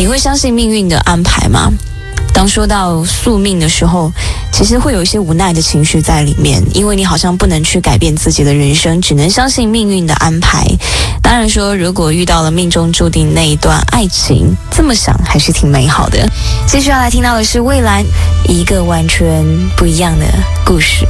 你会相信命运的安排吗？当说到宿命的时候，其实会有一些无奈的情绪在里面，因为你好像不能去改变自己的人生，只能相信命运的安排。当然说，如果遇到了命中注定那一段爱情，这么想还是挺美好的。接下来听到的是蔚蓝，一个完全不一样的故事。